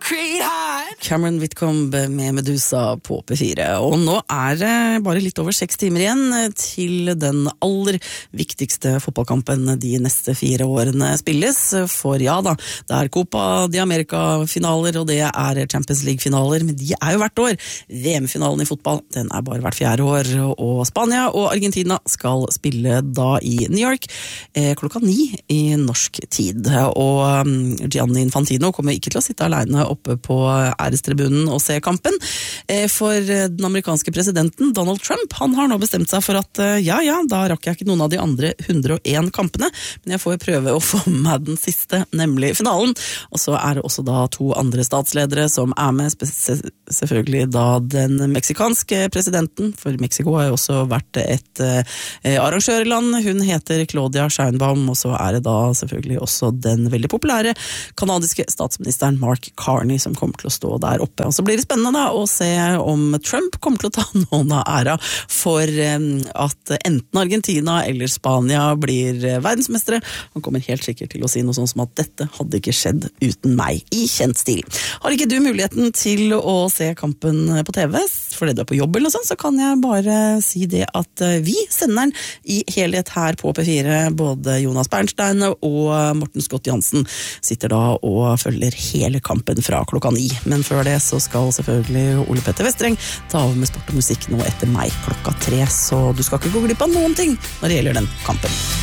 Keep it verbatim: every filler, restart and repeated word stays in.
Cameron Whitcomb med Medusa på P fire, og nå er det bare litt over seks timer igjen til den aller viktigste fotballkampen de neste fire årene spilles, for ja da, det er Copa de America-finaler, og det er Champions League-finaler, men de er jo hvert år. V M-finalen i fotball, den er bare hvert fjerde år, og Spania og Argentina skal spille da i New York eh, klokka ni i norsk tid, og um, Gianni Infantino kommer ikke til å sitte alene oppe på ærestribunen og se kampen, for den amerikanske presidenten Donald Trump, han har nå bestemt seg for at ja, ja, da rakk jeg ikke noen av de andre hundre og en kampene, men jeg får prøve å få med den siste, nemlig finalen, og så er det også da to andre statsledere som er med, selvfølgelig da den meksikanske presidenten, for Mexico har jo også vært et eh, arrangørland, hun heter Claudia Sheinbaum, og så er det da selvfølgelig også den veldig populære kanadiske statsministeren Mark Carney som kommer til å stå der oppe. Og så blir det spennende da å se om Trump kommer til å ta noen av æra for at enten Argentina eller Spania blir verdensmestere. Han kommer helt sikkert til å si noe sånn som at dette hadde ikke skjedd uten meg i kjent stil. Har ikke du muligheten til å se kampen på T V fordi du er på jobb eller noe sånt, så kan jeg bare si det at vi sender den i helhet her på P fire. Både Jonas Bernstein og Morten Scott Jansen sitter da og følger hele kampen fra klokka ni. Men før det så skal selvfølgelig Ole Petter Vestreng ta over med sport og musikk nå etter meg klokka tre, så du skal ikke gå glipp av noen ting når det gjelder den kampen.